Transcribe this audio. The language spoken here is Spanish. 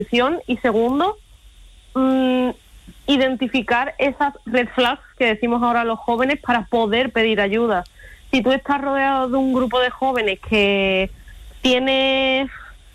y segundo, identificar esas red flags que decimos ahora los jóvenes para poder pedir ayuda. Si tú estás rodeado de un grupo de jóvenes que tiene